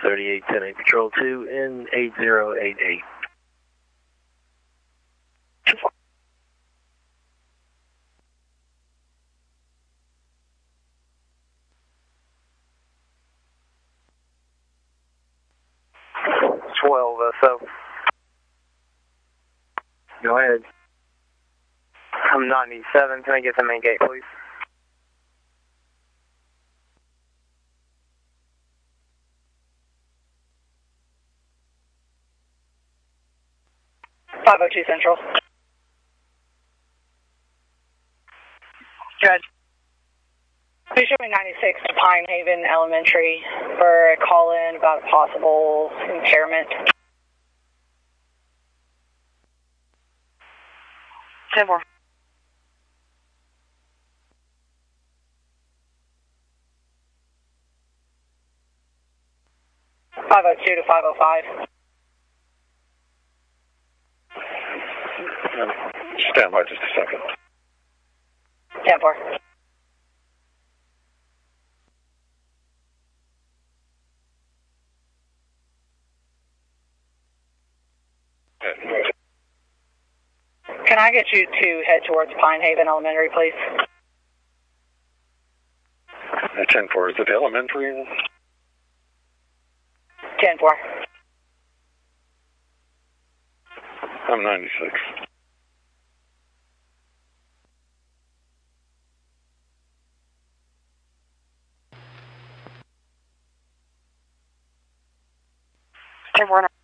3810 Patrol 2 in 8088. So. Go ahead. I'm 97. Can I get the main gate, please? .502 Central. Good. Please show me 96 to Pine Haven Elementary for a call-in about a possible impairment. 10-4. .502 to 505. Stand by just a second. 10-4. Can I get you to head towards Pine Haven Elementary, please? 10-4, is it elementary? 10-4. I'm 96. Ten-4.